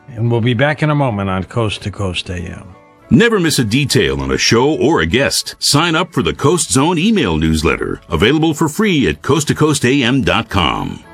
And we'll be back in a moment on Coast to Coast AM. Never miss a detail on a show or a guest. Sign up for the Coast Zone email newsletter, available for free at coasttocoastam.com.